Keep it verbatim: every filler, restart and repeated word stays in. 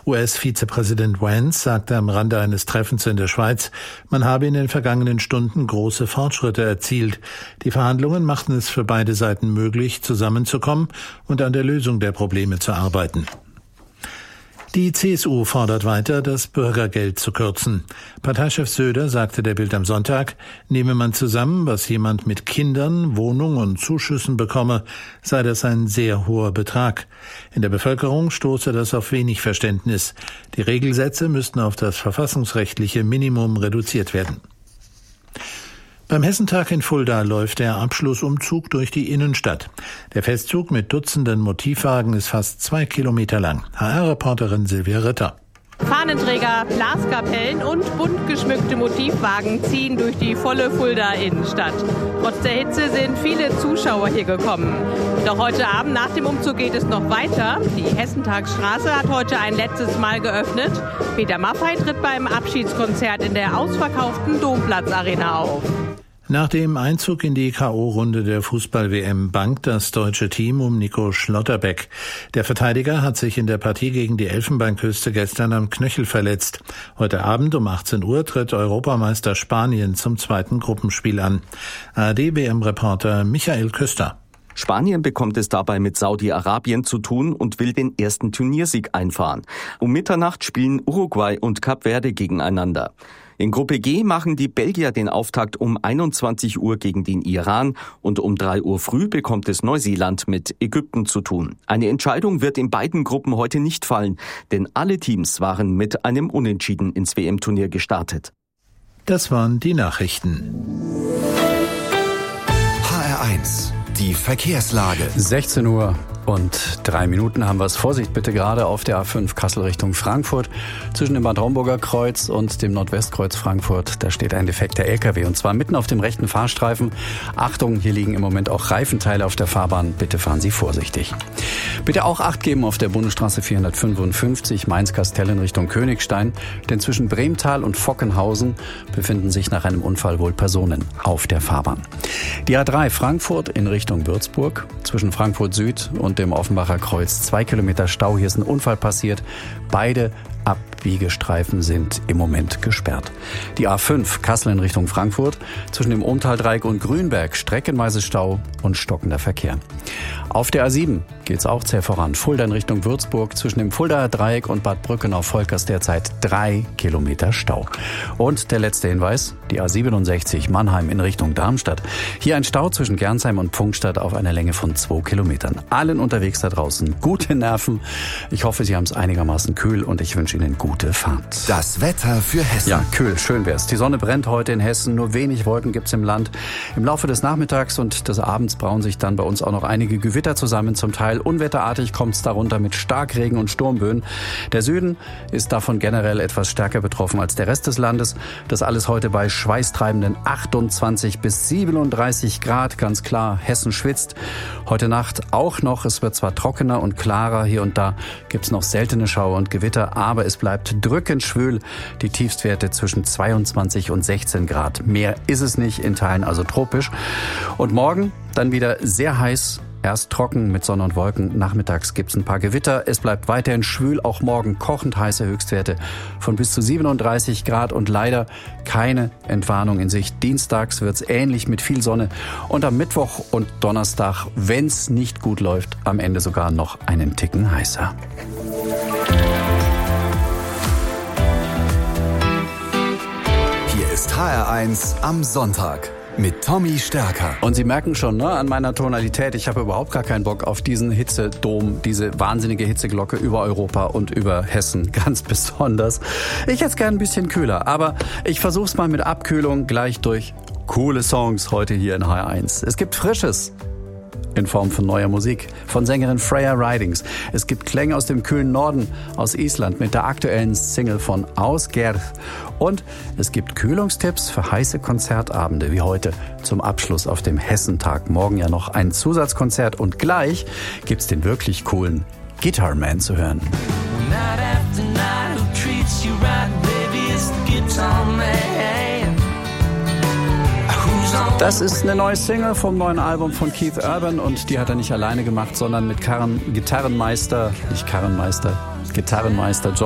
U S-Vizepräsident Vance sagte am Rande eines Treffens in der Schweiz, man habe in den vergangenen Stunden große Fortschritte erzielt. Die Verhandlungen machten es für beide Seiten möglich, zusammenzukommen und an der Lösung der Probleme zu arbeiten. Die C S U fordert weiter, das Bürgergeld zu kürzen. Parteichef Söder sagte der Bild am Sonntag, nehme man zusammen, was jemand mit Kindern, Wohnung und Zuschüssen bekomme, sei das ein sehr hoher Betrag. In der Bevölkerung stoße das auf wenig Verständnis. Die Regelsätze müssten auf das verfassungsrechtliche Minimum reduziert werden. Beim Hessentag in Fulda läuft der Abschlussumzug durch die Innenstadt. Der Festzug mit Dutzenden Motivwagen ist fast zwei Kilometer lang. H R-Reporterin Silvia Ritter. Fahnenträger, Blaskapellen und bunt geschmückte Motivwagen ziehen durch die volle Fulda Innenstadt. Trotz der Hitze sind viele Zuschauer hier gekommen. Doch heute Abend nach dem Umzug geht es noch weiter. Die Hessentagsstraße hat heute ein letztes Mal geöffnet. Peter Maffay tritt beim Abschiedskonzert in der ausverkauften Domplatz-Arena auf. Nach dem Einzug in die K O-Runde der Fußball-W M bangt das deutsche Team um Nico Schlotterbeck. Der Verteidiger hat sich in der Partie gegen die Elfenbeinküste gestern am Knöchel verletzt. Heute Abend um achtzehn Uhr tritt Europameister Spanien zum zweiten Gruppenspiel an. A R D-W M-Reporter Michael Köster. Spanien bekommt es dabei mit Saudi-Arabien zu tun und will den ersten Turniersieg einfahren. Um Mitternacht spielen Uruguay und Kap Verde gegeneinander. In Gruppe G machen die Belgier den Auftakt um einundzwanzig Uhr gegen den Iran und um drei Uhr früh bekommt es Neuseeland mit Ägypten zu tun. Eine Entscheidung wird in beiden Gruppen heute nicht fallen, denn alle Teams waren mit einem Unentschieden ins W M-Turnier gestartet. Das waren die Nachrichten. H R eins, die Verkehrslage. sechzehn Uhr und drei Minuten haben wir es. Vorsicht bitte gerade auf der A fünf Kassel Richtung Frankfurt. Zwischen dem Bad Homburger Kreuz und dem Nordwestkreuz Frankfurt, da steht ein defekter L K W und zwar mitten auf dem rechten Fahrstreifen. Achtung, hier liegen im Moment auch Reifenteile auf der Fahrbahn. Bitte fahren Sie vorsichtig. Bitte auch Acht geben auf der Bundesstraße vierhundertfünfundfünfzig Mainz-Kastell in Richtung Königstein, denn zwischen Bremtal und Fockenhausen befinden sich nach einem Unfall wohl Personen auf der Fahrbahn. Die A drei Frankfurt in Richtung Würzburg, zwischen Frankfurt Süd und dem Offenbacher Kreuz zwei Kilometer Stau. Hier ist ein Unfall passiert. Beide Abbiegestreifen sind im Moment gesperrt. Die A fünf Kassel in Richtung Frankfurt, zwischen dem Ohlmtaldreieck und Grünberg streckenweise Stau und stockender Verkehr. Auf der A sieben geht's auch zäh voran. Fulda in Richtung Würzburg, zwischen dem Fuldaer Dreieck und Bad Brückenau-Volkers derzeit drei Kilometer Stau. Und der letzte Hinweis, die A siebenundsechzig Mannheim in Richtung Darmstadt. Hier ein Stau zwischen Gernsheim und Pfungstadt auf einer Länge von zwei Kilometern. Allen unterwegs da draußen gute Nerven. Ich hoffe, Sie haben es einigermaßen kühl und ich wünsche Ihnen gute Fahrt. Das Wetter für Hessen. Ja, kühl, schön wär's. Die Sonne brennt heute in Hessen, nur wenig Wolken gibt's im Land. Im Laufe des Nachmittags und des Abends brauen sich dann bei uns auch noch einige Gewitter zusammen. Zum Teil unwetterartig kommt's darunter mit Starkregen und Sturmböen. Der Süden ist davon generell etwas stärker betroffen als der Rest des Landes. Das alles heute bei schweißtreibenden achtundzwanzig bis siebenunddreißig Grad. Ganz klar, Hessen schwitzt. Heute Nacht auch noch. Es wird zwar trockener und klarer. Hier und da gibt's noch seltene Schauer und Gewitter, aber es bleibt drückend schwül. Die Tiefstwerte zwischen zweiundzwanzig und sechzehn Grad. Mehr ist es nicht, in Teilen also tropisch. Und morgen dann wieder sehr heiß. Erst trocken mit Sonne und Wolken. Nachmittags gibt's ein paar Gewitter. Es bleibt weiterhin schwül. Auch morgen kochend heiße Höchstwerte von bis zu siebenunddreißig Grad und leider keine Entwarnung in Sicht. Dienstags wird's ähnlich mit viel Sonne und am Mittwoch und Donnerstag, wenn's nicht gut läuft, am Ende sogar noch einen Ticken heißer. Hier ist H R eins am Sonntag mit Tommy Stärker. Und Sie merken schon, ne, an meiner Tonalität, ich habe überhaupt gar keinen Bock auf diesen Hitzedom, diese wahnsinnige Hitzeglocke über Europa und über Hessen ganz besonders. Ich hätte es gern ein bisschen kühler, aber ich versuch's mal mit Abkühlung gleich durch coole Songs heute hier in H R eins. Es gibt Frisches in Form von neuer Musik von Sängerin Freya Ridings. Es gibt Klänge aus dem kühlen Norden, aus Island mit der aktuellen Single von Ausgerð. Und es gibt Kühlungstipps für heiße Konzertabende wie heute zum Abschluss auf dem Hessentag. Morgen ja noch ein Zusatzkonzert und gleich gibt's den wirklich coolen Guitar Man zu hören. Das ist eine neue Single vom neuen Album von Keith Urban und die hat er nicht alleine gemacht, sondern mit Karren, Gitarrenmeister, nicht Karrenmeister, Gitarrenmeister John